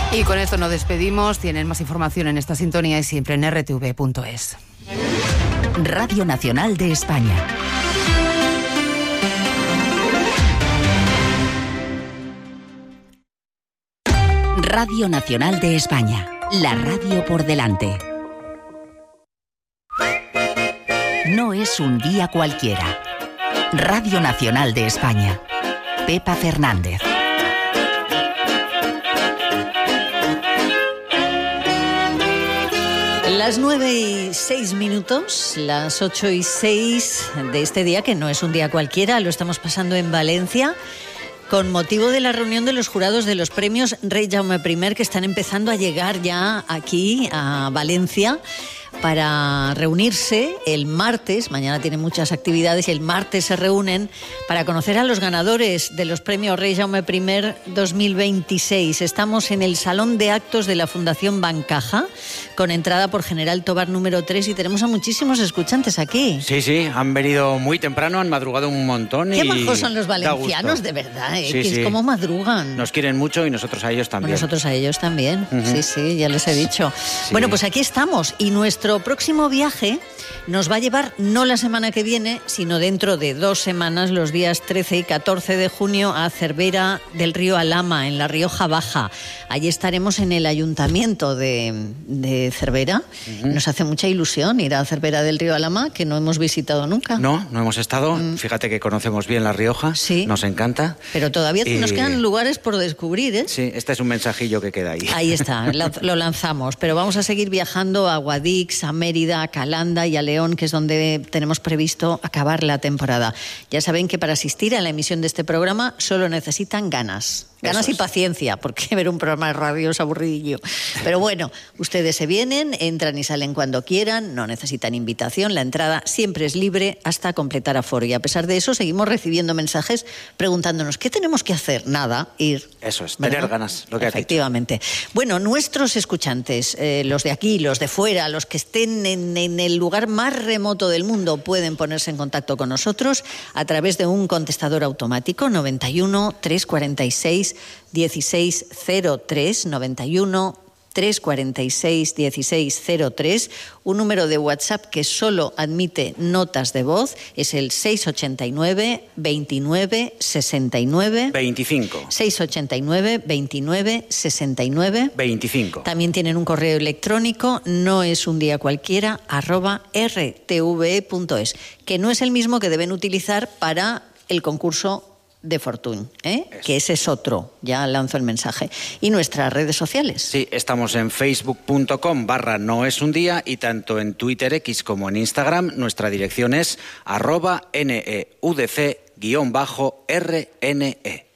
Y con esto nos despedimos. Tienen más información en esta sintonía y siempre en rtv.es. Radio Nacional de España. Radio Nacional de España. La radio por delante. No es un día cualquiera. Radio Nacional de España. Pepa Fernández. Las 9:06, las 8:06 de este día, que no es un día cualquiera, lo estamos pasando en Valencia, con motivo de la reunión de los jurados de los premios Rey Jaume I, que están empezando a llegar ya aquí a Valencia para reunirse el martes. Mañana tienen muchas actividades y el martes se reúnen para conocer a los ganadores de los premios Rey Jaume I 2026. Estamos en el Salón de Actos de la Fundación Bancaja, con entrada por General Tobar número 3, y tenemos a muchísimos escuchantes aquí. Sí, han venido muy temprano, han madrugado un montón. Qué majos son los valencianos, de verdad, que es como madrugan. Nos quieren mucho y nosotros a ellos también. Nosotros a ellos también, sí, ya les he dicho. Sí. Bueno, pues aquí estamos, y nuestro próximo viaje nos va a llevar no la semana que viene, sino dentro de 2 semanas, los días 13 y 14 de junio, a Cervera del Río Alhama, en La Rioja Baja. Allí estaremos en el ayuntamiento de Cervera. Nos hace mucha ilusión ir a Cervera del Río Alhama, que no hemos visitado nunca. No hemos estado. Fíjate que conocemos bien La Rioja. Sí. Nos encanta. Pero todavía nos quedan lugares por descubrir, ¿eh? Sí, este es un mensajillo que queda ahí. Ahí está, lo lanzamos. Pero vamos a seguir viajando a Guadix, a Mérida, a Calanda y a León, que es donde tenemos previsto acabar la temporada. Ya saben que para asistir a la emisión de este programa solo necesitan ganas y paciencia, porque ver un programa de radio es aburridillo. Pero bueno, ustedes se vienen, entran y salen cuando quieran, no necesitan invitación, la entrada siempre es libre hasta completar aforo. Y a pesar de eso, seguimos recibiendo mensajes preguntándonos, ¿qué tenemos que hacer? Nada, ir. Eso es, tener ganas, lo que has dicho. Efectivamente. Bueno, nuestros escuchantes, los de aquí, los de fuera, los que estén en el lugar más remoto del mundo, pueden ponerse en contacto con nosotros a través de un contestador automático 91 346 1603, 91 346 1603, un número de WhatsApp que solo admite notas de voz, es el 689 29 69 25. 689 29 69 25. También tienen un correo electrónico, no es un día cualquiera, @rtve.es, que no es el mismo que deben utilizar para el concurso de Fortuny, que ese es otro, ya lanzo el mensaje. ¿Y nuestras redes sociales? Sí, estamos en facebook.com/noesundía y tanto en Twitter X como en Instagram nuestra dirección es @neudc_RNE.